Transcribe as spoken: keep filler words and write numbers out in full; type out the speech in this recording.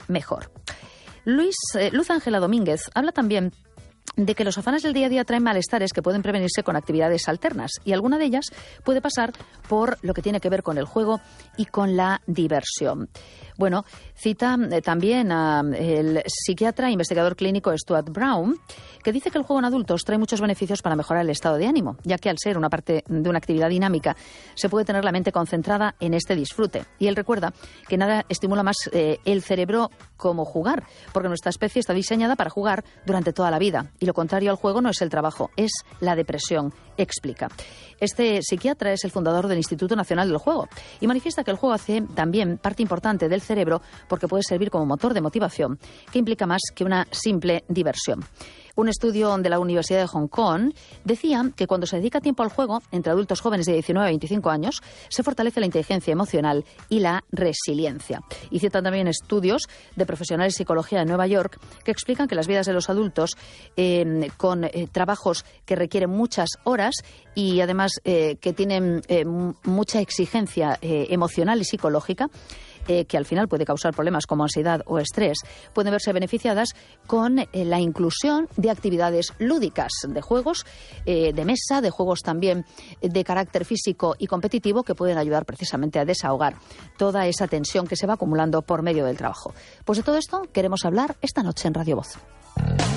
mejor. Luis, eh, Luz Ángela Domínguez habla también de que los afanes del día a día traen malestares que pueden prevenirse con actividades alternas, y alguna de ellas puede pasar por lo que tiene que ver con el juego y con la diversión. Bueno, cita eh, también al psiquiatra e investigador clínico Stuart Brown, que dice que el juego en adultos trae muchos beneficios para mejorar el estado de ánimo, ya que al ser una parte de una actividad dinámica se puede tener la mente concentrada en este disfrute. Y él recuerda que nada estimula más eh, el cerebro como jugar, porque nuestra especie está diseñada para jugar durante toda la vida, y lo contrario al juego no es el trabajo, es la depresión, explica. Este psiquiatra es el fundador del Instituto Nacional del Juego y manifiesta que el juego hace también parte importante del cerebro porque puede servir como motor de motivación, que implica más que una simple diversión. Un estudio de la Universidad de Hong Kong decía que cuando se dedica tiempo al juego, entre adultos jóvenes de diecinueve a veinticinco años, se fortalece la inteligencia emocional y la resiliencia. Y citan también estudios de profesionales de psicología de Nueva York que explican que las vidas de los adultos eh, con eh, trabajos que requieren muchas horas y además eh, que tienen eh, mucha exigencia eh, emocional y psicológica, Eh, que al final puede causar problemas como ansiedad o estrés, pueden verse beneficiadas con eh, la inclusión de actividades lúdicas, de juegos eh, de mesa, de juegos también de carácter físico y competitivo que pueden ayudar precisamente a desahogar toda esa tensión que se va acumulando por medio del trabajo. Pues de todo esto queremos hablar esta noche en Radio Voz.